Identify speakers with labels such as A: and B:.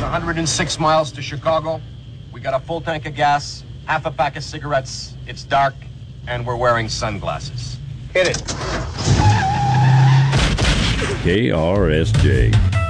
A: 106 miles to Chicago. We got a full tank of gas, half a pack of cigarettes. It's dark, and we're wearing sunglasses. Hit it.
B: KRSJ.